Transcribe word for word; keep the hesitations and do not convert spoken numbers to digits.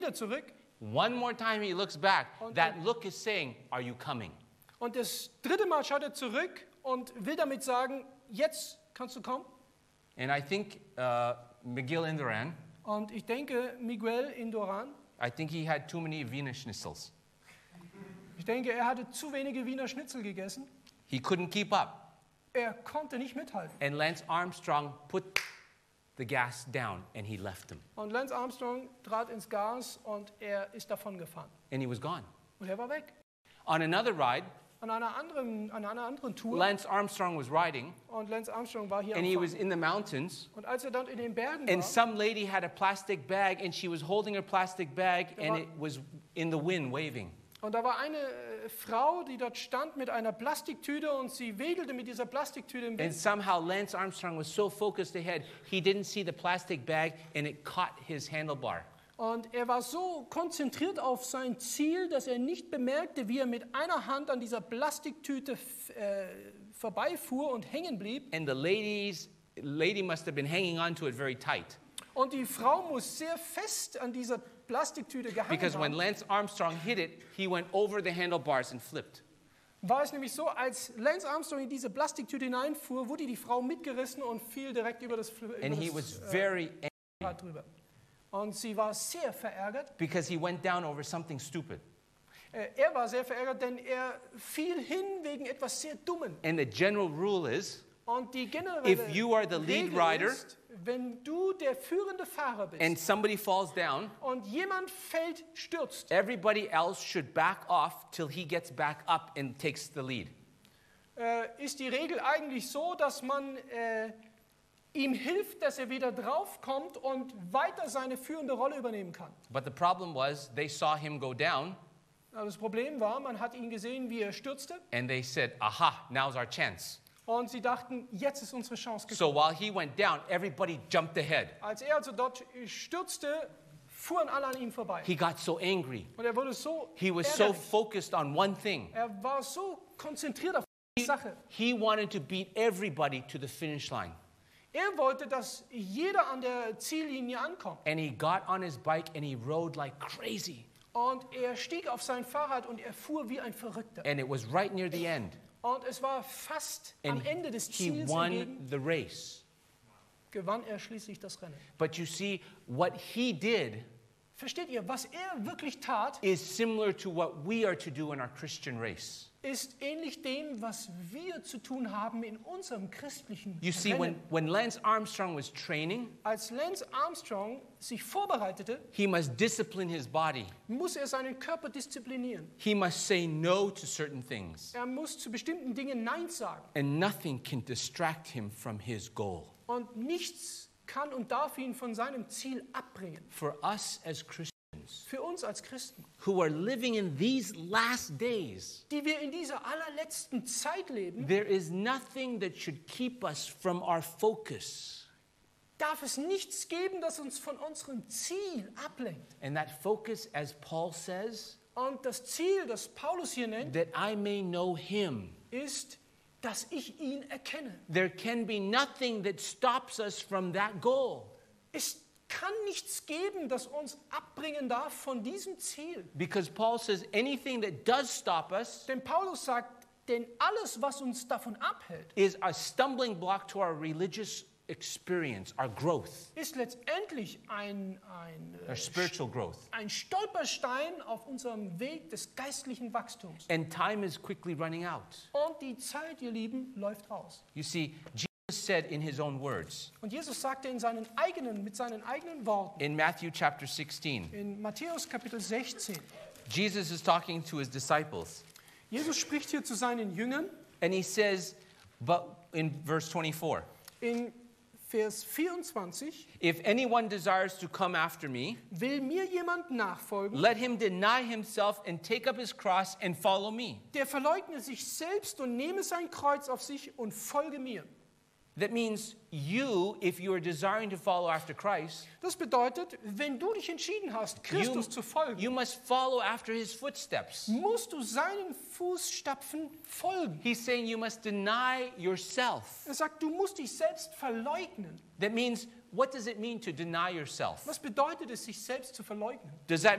wieder zurück. One more time he looks back. That look is saying, are you coming? Und das dritte Mal schaut er zurück und will damit sagen, jetzt kannst du kommen. And I think uh, Miguel Indurain, Und ich denke, Miguel Indurain, I think he had too many Wiener Schnitzels. ich denke, er hatte zu wenige Wiener Schnitzel gegessen. He couldn't keep up. Er konnte nicht mithalten. And Lance Armstrong put the gas down and he left him. Und Lance Armstrong trat ins Gas und er ist davon gefahren. And he was gone. Und er war weg. On another ride, An einer anderen, an einer anderen Tour. Lance Armstrong was riding Und Lance Armstrong war hier and am he was Fahren. in the mountains. Und als er dort in den Bergen And war, some lady had a plastic bag and she was holding her plastic bag Da and war- it was in the wind waving. und da war eine äh, Frau, die dort stand mit einer Plastiktüte und sie wedelte mit dieser Plastiktüte im And Wind. somehow Lance Armstrong was so focused ahead, he didn't see the plastic bag and it caught his handlebar. Und er war so konzentriert auf sein Ziel, dass er nicht bemerkte, wie er mit einer Hand an dieser Plastiktüte f- äh, vorbeifuhr und hängen blieb. And the ladies, lady must have been hanging on to it very tight. Und die Frau muss sehr fest an dieser Plastiktüte gehangen Because when haben. Lance Armstrong hit it, he went over the handlebars and flipped. War es nämlich so, als Lance Armstrong in diese Plastiktüte hineinfuhr, wurde die Frau mitgerissen und fiel direkt über das, Fl- And über he das was äh, very angry Rad drüber. Und sie war sehr verärgert. because he went down over something stupid. Äh, Er war sehr verärgert, denn er fiel hin wegen etwas sehr Dummen. And the general rule is, Und die generelle If you are the lead Regel rider ist, wenn du der führende Fahrer bist and somebody falls down, und jemand fällt, stürzt, everybody else should back off till he gets back up and takes the lead. äh, ist die Regel eigentlich so, dass man äh, ihm hilft, dass er wieder draufkommt und weiter seine führende Rolle übernehmen kann. But the problem was they saw him go down Aber das Problem war, man hat ihn gesehen, wie er stürzte and they said, aha, now's our chance. und sie dachten, jetzt ist unsere Chance gekommen. So while he went down, everybody jumped ahead. Als er also dort stürzte, fuhren alle an ihm vorbei. He got so angry. Und er wurde so He was so ärgerlich. focused on one thing. Er war so konzentriert auf die Sache. He wanted to beat everybody to the finish line. Er wollte, dass jeder an der Ziellinie ankommt. And he got on his bike and he rode like crazy. Und er stieg auf sein Fahrrad und er fuhr wie ein Verrückter. And it was right near the end. Und es war fast And am Ende des he Ziels won entgegen, the race. gewann er schließlich das Rennen. But you see, what he did Versteht ihr, was er wirklich tat, is similar to what we are to do in our Christian race. ist ähnlich dem, was wir zu tun haben in unserem christlichen You see, when, Rennen. when Lance Armstrong was training, Als Lance Armstrong sich vorbereitete, he must discipline his body. muss er seinen Körper disziplinieren. He must say no to certain things. Er muss zu bestimmten Dingen Nein sagen. And nothing can distract him from his goal. Und nichts kann und darf ihn von seinem Ziel abbringen. For us as Christians Für uns als Christen, who are living in these last days, die wir in dieser allerletzten Zeit leben, there is nothing that should keep us from our focus. darf es nichts geben, das uns von unserem Ziel ablenkt. And that focus, as Paul says, Und das Ziel, das Paulus hier nennt, that I may know him. ist, dass ich ihn erkenne. There can be nothing that stops us from that goal. Es kann nichts geben, das uns abbringen darf von diesem Ziel. Because Paul says anything that does stop us Denn Paulus sagt, denn alles, was uns davon abhält, is a stumbling block to our religious experience, our growth, ist letztendlich ein, ein, our äh, spiritual growth. ein Stolperstein auf unserem Weg des geistlichen Wachstums. And time is quickly running out. Und die Zeit, ihr Lieben, läuft aus. You see, Jesus said in his own words, Und Jesus sagte in seinen eigenen, mit seinen eigenen Worten, in Matthew chapter sixteen, in Matthäus Kapitel sechzehn, Jesus is talking to his disciples. Jesus spricht hier zu seinen Jüngern And he says, but in verse twenty-four, in Vers vierundzwanzig, if anyone desires to come after me, will mir jemand nachfolgen, let him deny himself and take up his cross and follow me. der verleugne sich selbst und nehme sein Kreuz auf sich und folge mir. That means you, if you are desiring to follow after Christ, Das bedeutet, wenn du dich entschieden hast, you, Christus zu folgen, you must follow after his footsteps. musst du seinen Fußstapfen folgen. He's saying you must deny yourself. Er sagt, du musst dich selbst verleugnen. That means what does it mean to deny yourself? Was bedeutet es, sich selbst zu verleugnen? Does that